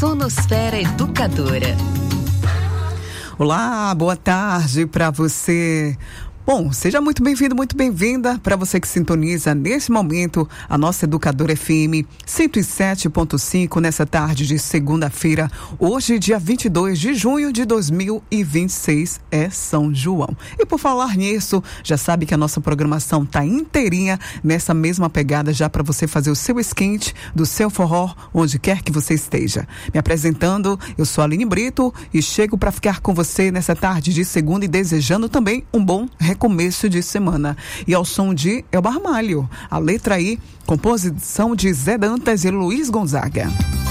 Sonosfera Educadora. Olá, boa tarde para você. Bom, seja muito bem-vindo, muito bem-vinda para você que sintoniza nesse momento a nossa Educadora FM 107.5 nessa tarde de segunda-feira. Hoje, dia 22 de junho de 2026, é São João. E por falar nisso, já sabe que a nossa programação tá inteirinha nessa mesma pegada já para você fazer o seu esquente do seu forró, onde quer que você esteja. Me apresentando, eu sou a Aline Brito e chego para ficar com você nessa tarde de segunda e desejando também um bom recomeço de semana. E ao som de Elbar Ramalho, a letra aí, composição de Zé Dantas e Luiz Gonzaga.